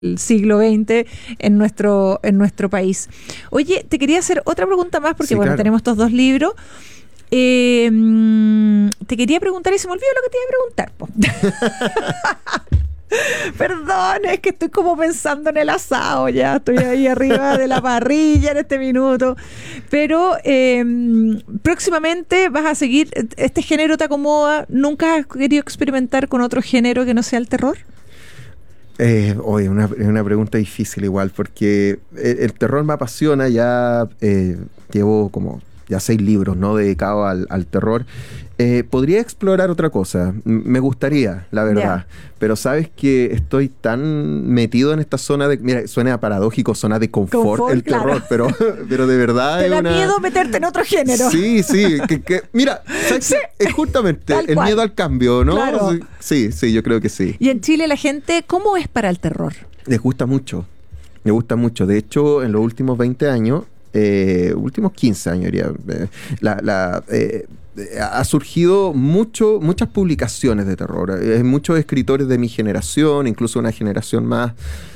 siglo XX en nuestro país. Oye, te quería hacer otra pregunta más porque, Sí, bueno, claro. tenemos estos dos libros. Te quería preguntar y se me olvidó lo que te iba a preguntar, po. Perdón, es que estoy como pensando en el asado ya, estoy ahí arriba de la parrilla en este minuto, pero próximamente vas a seguir, ¿este género te acomoda? ¿Nunca has querido experimentar con otro género que no sea el terror? Oye, es una pregunta difícil igual, porque el terror me apasiona, ya llevo como ya 6 libros, ¿no?, dedicados al terror. Podría explorar otra cosa, me gustaría, la verdad, pero sabes que estoy tan metido en esta zona de, mira, suena paradójico, zona de confort el terror, claro. pero de verdad ¿Te es da miedo meterte en otro género? Sí, mira, ¿sabes Sí, qué? Es justamente tal el cual. miedo al cambio, ¿no? Claro. Sí, yo creo que sí. Y en Chile la gente, ¿cómo es para el terror? Les gusta mucho, me gusta mucho. De hecho, en los últimos 20 años, últimos 15 años, diría, ha surgido muchas publicaciones de terror. Hay muchos escritores de mi generación, incluso una generación más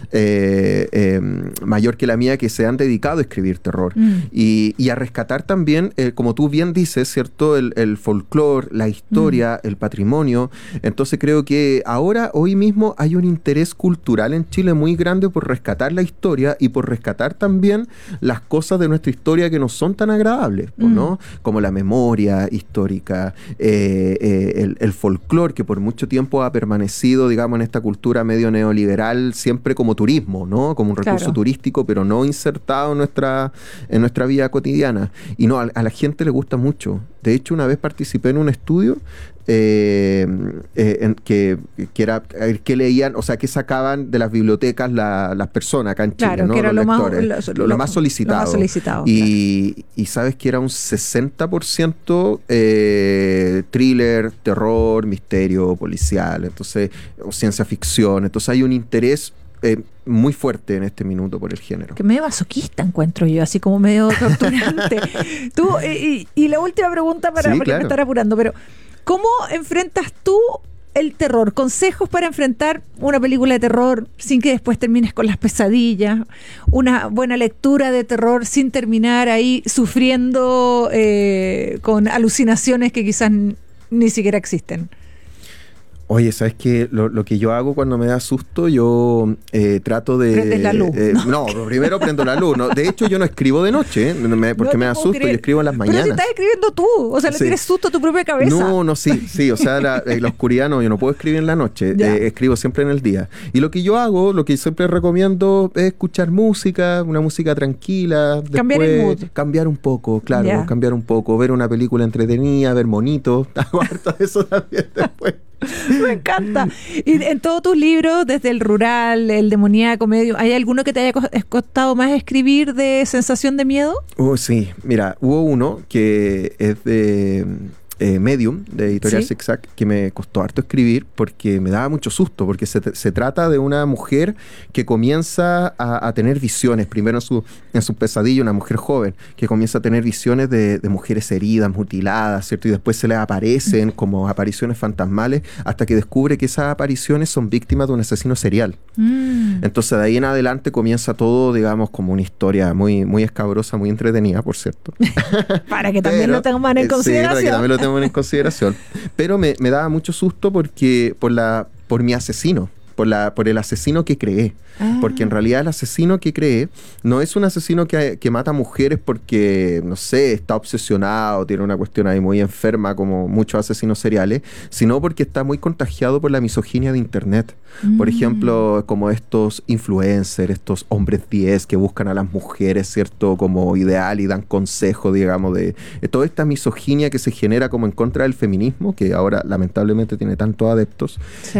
mayor que la mía, que se han dedicado a escribir terror y a rescatar también, como tú bien dices, ¿cierto?, el folclore, la historia, el patrimonio. Entonces creo que ahora, hoy mismo, hay un interés cultural en Chile muy grande por rescatar la historia y por rescatar también las cosas de nuestra historia que no son tan agradables, ¿no? Como la memoria histórica, el folclore, que por mucho tiempo ha permanecido, digamos, en esta cultura medio neoliberal, siempre como turismo, ¿no? Como un recurso turístico, pero no insertado en nuestra vida cotidiana. Y no, a la gente le gusta mucho. De hecho, una vez participé en un estudio que era que leían, o sea, que sacaban de las bibliotecas las personas acá en Chile, Claro, ¿no?, que era los lo lectores, lo más solicitado. Lo más solicitado, y sabes que era un 60% thriller, terror, misterio, policial, entonces, o ciencia ficción. Entonces hay un interés muy fuerte en este minuto por el género. Que medio masoquista encuentro yo, así como medio torturante. Tú, y la última pregunta porque claro, me están apurando, pero ¿cómo enfrentas tú el terror? Consejos para enfrentar una película de terror sin que después termines con las pesadillas, una buena lectura de terror sin terminar ahí sufriendo con alucinaciones que quizás ni siquiera existen. Oye, ¿sabes qué? Lo que yo hago cuando me da susto, yo trato de... ¿Prendes la luz? No, primero prendo la luz. ¿No? De hecho, yo no escribo de noche, porque me da susto, yo escribo en las mañanas. Pero si estás escribiendo tú, o sea, le tienes susto a tu propia cabeza. No, sí, o sea, la oscuridad no, yo no puedo escribir en la noche, escribo siempre en el día. Y lo que yo hago, lo que siempre recomiendo es escuchar música, una música tranquila. Cambiar el mood. Cambiar un poco, claro, cambiar un poco, ver una película entretenida, ver monitos, hago harto de eso también después. Me encanta. Y en todos tus libros, desde el rural, el demoníaco, medio, ¿hay alguno que te haya costado más escribir de sensación de miedo? Sí, mira, hubo uno que es de Medium, de Editorial ¿Sí? Zigzag, que me costó harto escribir porque me daba mucho susto, porque se trata de una mujer que comienza a tener visiones, primero en su pesadilla, una mujer joven, que comienza a tener visiones de mujeres heridas, mutiladas, ¿cierto? Y después se le aparecen como apariciones fantasmales, hasta que descubre que esas apariciones son víctimas de un asesino serial. Entonces de ahí en adelante comienza todo, digamos, como una historia muy, muy escabrosa, muy entretenida, por cierto. Para que también lo tengan en consideración. Sí, para que también lo tengan en consideración. Pero me daba mucho susto porque por mi asesino, por el asesino que creé. Porque en realidad el asesino que creé no es un asesino que mata mujeres porque, no sé, está obsesionado, tiene una cuestión ahí muy enferma como muchos asesinos seriales, sino porque está muy contagiado por la misoginia de internet. Por ejemplo, como estos influencers, estos hombres 10 que buscan a las mujeres, ¿cierto?, como ideal y dan consejo, digamos, de toda esta misoginia que se genera como en contra del feminismo, que ahora lamentablemente tiene tantos adeptos. Sí.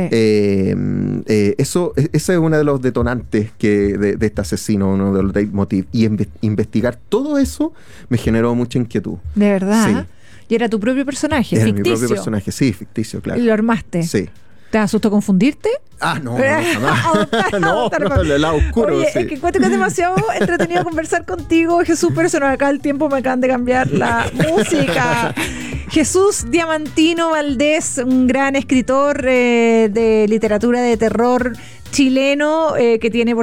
Ese es uno de los detonantes de este asesino, uno de los leitmotiv. Y investigar todo eso me generó mucha inquietud. ¿De verdad? Sí. ¿Y era tu propio personaje? Era ¿Ficticio? mi propio personaje, sí, ficticio, claro. ¿Y lo armaste? Sí. ¿Te asustó confundirte? No, jamás. No, el lado oscuro. Oye, sí. es que encuentro que es demasiado entretenido conversar contigo, Jesús, pero se nos acaba el tiempo, me acaban de cambiar la música. Jesús Diamantino Valdés, un gran escritor de literatura de terror chileno que tiene, por